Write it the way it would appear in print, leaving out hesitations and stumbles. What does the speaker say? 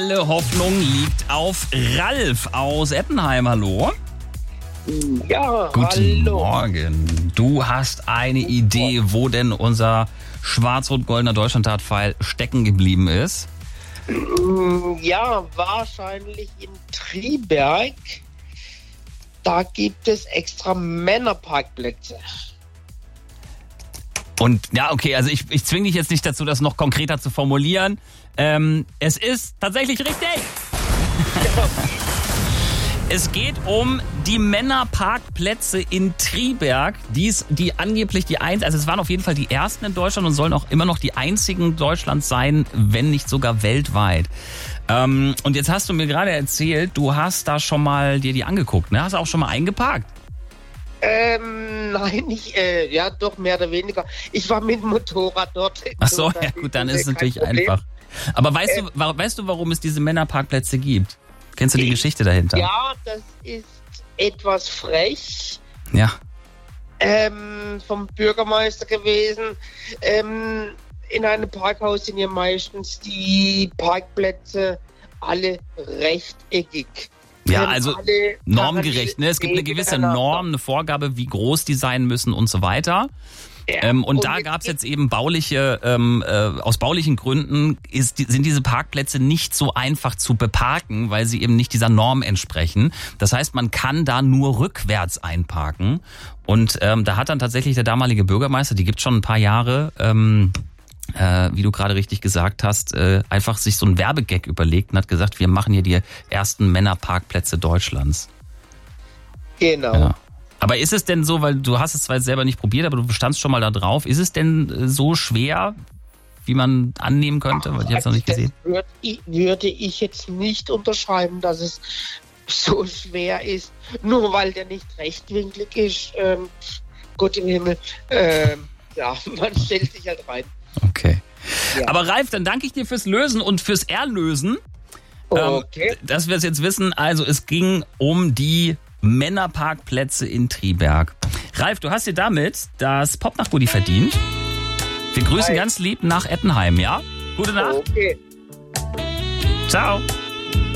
alle Hoffnung liegt auf Ralf aus Ettenheim. Hallo. Ja, Guten hallo. Morgen. Du hast eine Idee, wo denn unser schwarz-rot-goldener Deutschlandtat-Pfeil stecken geblieben ist? Ja, wahrscheinlich in Triberg. Da gibt es extra Männerparkplätze. Und ja, okay, also ich zwinge dich jetzt nicht dazu, das noch konkreter zu formulieren. Es ist tatsächlich richtig. Es geht um die Männerparkplätze in Triberg, die angeblich also es waren auf jeden Fall die ersten in Deutschland und sollen auch immer noch die einzigen Deutschlands sein, wenn nicht sogar weltweit. Und jetzt hast du mir gerade erzählt, du hast da schon mal dir die angeguckt, ne? Hast du auch schon mal eingeparkt? Nein, ja doch, mehr oder weniger. Ich war mit dem Motorrad dort. Ach so, ja gut, dann ist es natürlich einfach. Aber weißt du, warum es diese Männerparkplätze gibt? Kennst du die Geschichte dahinter? Ja, das ist etwas frech. Ja. Vom Bürgermeister gewesen. In einem Parkhaus sind ja meistens die Parkplätze alle rechteckig. Ja, also normgerecht, ne? Es gibt eine gewisse Norm, eine Vorgabe, wie groß die sein müssen und so weiter. Ja, und da gab es jetzt eben aus baulichen Gründen sind diese Parkplätze nicht so einfach zu beparken, weil sie eben nicht dieser Norm entsprechen. Das heißt, man kann da nur rückwärts einparken. Und da hat dann tatsächlich der damalige Bürgermeister, die gibt schon ein paar Jahre, wie du gerade richtig gesagt hast, einfach sich so einen Werbegag überlegt und hat gesagt, wir machen hier die ersten Männerparkplätze Deutschlands. Genau. Ja. Aber ist es denn so, weil du hast es zwar jetzt selber nicht probiert, aber du standst schon mal da drauf, ist es denn so schwer, wie man annehmen könnte? Weil ich habe es noch nicht gesehen. Würde ich jetzt nicht unterschreiben, dass es so schwer ist, nur weil der nicht rechtwinklig ist. Gott im Himmel. Ja, man stellt sich halt rein. Okay. Ja. Aber Ralf, dann danke ich dir fürs Lösen und fürs Erlösen. Okay. Dass wir es jetzt wissen, also es ging um die Männerparkplätze in Triberg. Ralf, du hast dir damit das Popnacht-Goodie verdient. Wir grüßen ganz lieb nach Ettenheim, ja? Gute Nacht. Okay. Ciao.